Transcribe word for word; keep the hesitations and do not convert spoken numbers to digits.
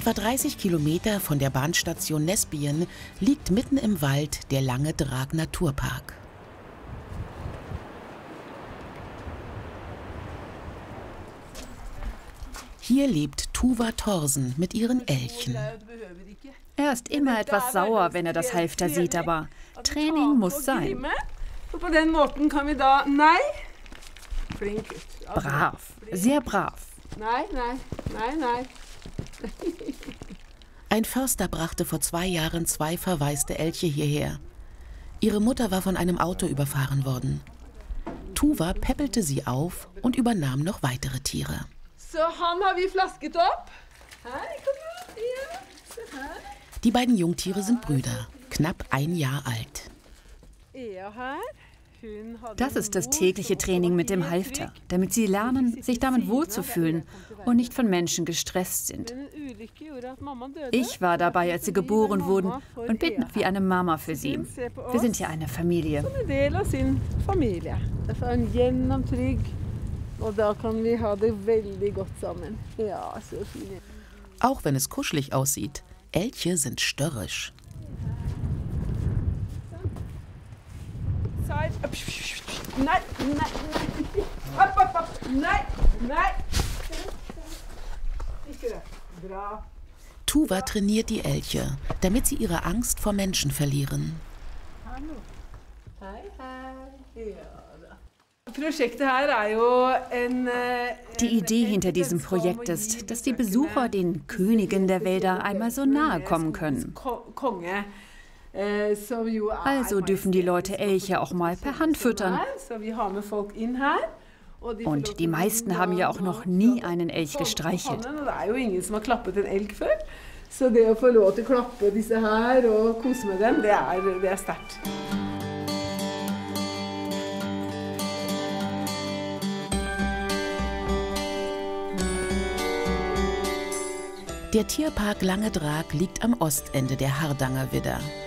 Etwa dreißig Kilometer von der Bahnstation Nesbyen liegt mitten im Wald der Lange Draak Naturpark. Hier lebt Tuva Thorsen mit ihren Elchen. Er ist immer etwas sauer, wenn er das Halfter sieht, aber Training muss sein. Brav, sehr brav. Nein, nein, nein, nein. Ein Förster brachte vor zwei Jahren zwei verwaiste Elche hierher. Ihre Mutter war von einem Auto überfahren worden. Tuva päppelte sie auf und übernahm noch weitere Tiere. So, han har vi flasket opp. Hei, komm her. Ja, her. Die beiden Jungtiere sind Brüder, knapp ein Jahr alt. Das ist das tägliche Training mit dem Halfter, damit sie lernen, sich damit wohlzufühlen und nicht von Menschen gestresst sind. Ich war dabei, als sie geboren wurden und bin wie eine Mama für sie. Wir sind ja eine Familie. Auch wenn es kuschelig aussieht, Elche sind störrisch. Nein, nein, nein. Hopp, hopp, hopp. Nein, nein. Tuva trainiert die Elche, damit sie ihre Angst vor Menschen verlieren. Hei, hei. Die Idee hinter diesem Projekt ist, dass die Besucher den Königen der Wälder einmal so nahe kommen können. Also dürfen die Leute Elche auch mal per Hand füttern. Und die meisten haben ja auch noch nie einen Elch gestreichelt. Så det å få lov til å klappe disse her og kose med dem, det er, det er sterkt. Der Tierpark Lange Draak liegt am Ostende der Hardangervidda.